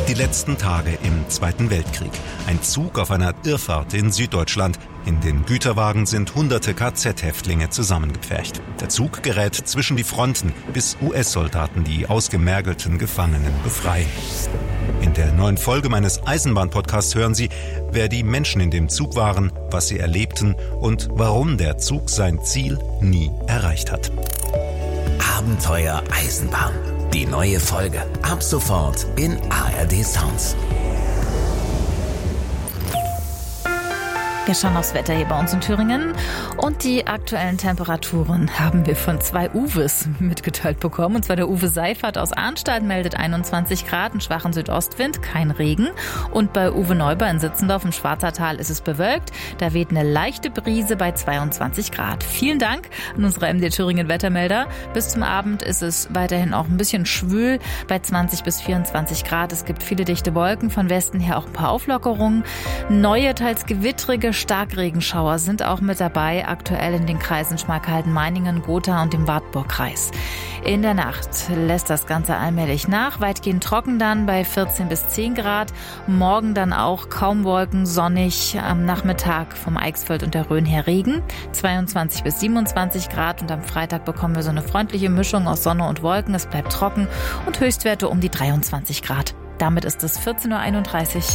Die letzten Tage im Zweiten Weltkrieg. Ein Zug auf einer Irrfahrt in Süddeutschland. In den Güterwagen sind hunderte KZ-Häftlinge zusammengepfercht. Der Zug gerät zwischen die Fronten, bis US-Soldaten die ausgemergelten Gefangenen befreien. In der neuen Folge meines Eisenbahn-Podcasts hören Sie, wer die Menschen in dem Zug waren, was sie erlebten und warum der Zug sein Ziel nie erreicht hat. Abenteuer Eisenbahn. Die neue Folge ab sofort in ARD Sounds. Wir schauen aufs Wetter hier bei uns in Thüringen und die aktuellen Temperaturen haben wir von zwei Uwes mitgeteilt bekommen. Und zwar der Uwe Seifert aus Arnstadt meldet 21 Grad, einen schwachen Südostwind, kein Regen. Und bei Uwe Neuber in Sitzendorf im Schwarzertal ist es bewölkt. Da weht eine leichte Brise bei 22 Grad. Vielen Dank an unsere MD Thüringen Wettermelder. Bis zum Abend ist es weiterhin auch ein bisschen schwül bei 20 bis 24 Grad. Es gibt viele dichte Wolken, von Westen her auch ein paar Auflockerungen. Neue, teils gewittrige Starkregenschauer sind auch mit dabei, aktuell in den Kreisen Schmalkalden-Meiningen, Gotha und dem Wartburg-Kreis. In der Nacht lässt das Ganze allmählich nach, weitgehend trocken dann bei 14 bis 10 Grad. Morgen dann auch kaum Wolken, sonnig, am Nachmittag vom Eichsfeld und der Rhön her Regen, 22 bis 27 Grad und am Freitag bekommen wir so eine freundliche Mischung aus Sonne und Wolken. Es bleibt trocken und Höchstwerte um die 23 Grad. Damit ist es 14.31 Uhr.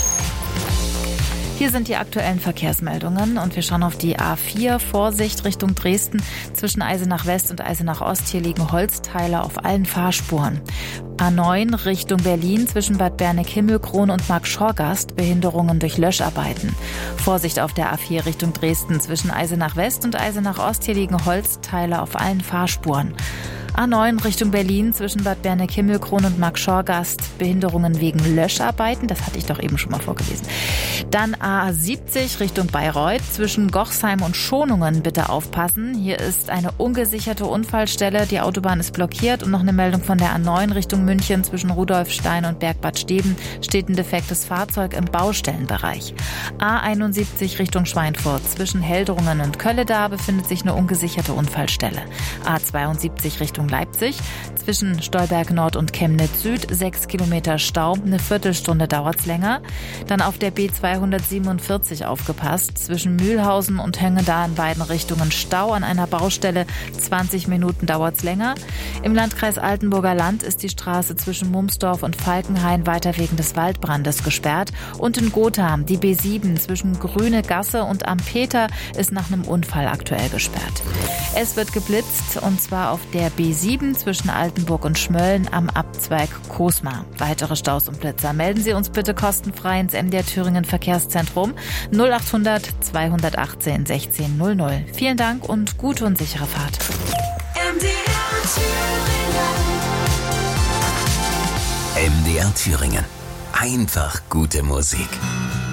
Hier sind die aktuellen Verkehrsmeldungen und wir schauen auf die A4, Vorsicht Richtung Dresden. Zwischen Eisenach West und Eisenach Ost, hier liegen Holzteile auf allen Fahrspuren. A9 Richtung Berlin zwischen Bad Berneck-Himmelkron und Marktschorgast, Behinderungen durch Löscharbeiten. Vorsicht auf der A4 Richtung Dresden zwischen Eisenach West und Eisenach Ost, hier liegen Holzteile auf allen Fahrspuren. A9 Richtung Berlin zwischen Bad Berneck-Himmelkron und Marktschorgast, Behinderungen wegen Löscharbeiten, das hatte ich doch eben schon mal vorgelesen. Dann A70 Richtung Bayreuth zwischen Gochsheim und Schonungen, bitte aufpassen. Hier ist eine ungesicherte Unfallstelle, die Autobahn ist blockiert und noch eine Meldung von der A9 Richtung München zwischen Rudolfstein und Bergbad Steben, steht ein defektes Fahrzeug im Baustellenbereich. A71 Richtung Schweinfurt zwischen Heldrungen und Kölledar befindet sich eine ungesicherte Unfallstelle. A72 Richtung Leipzig zwischen Stolberg Nord und Chemnitz Süd 6 Kilometer Stau, eine Viertelstunde dauert's länger. Dann auf der B247 aufgepasst, zwischen Mühlhausen und Höngedahl in beiden Richtungen Stau an einer Baustelle, 20 Minuten dauert's länger. Im Landkreis Altenburger Land ist die Straße zwischen Mumsdorf und Falkenhain weiter wegen des Waldbrandes gesperrt. Und in Gotha die B7 zwischen Grüne Gasse und Am Peter ist nach einem Unfall aktuell gesperrt. Es wird geblitzt und zwar auf der B7 zwischen Altenburg und Schmölln am Abzweig Kosmar. Weitere Staus und Blitzer melden Sie uns bitte kostenfrei ins MDR Thüringen Verkehrszentrum 0800 218 1600. Vielen Dank und gute und sichere Fahrt. MDR Thüringen. Einfach gute Musik.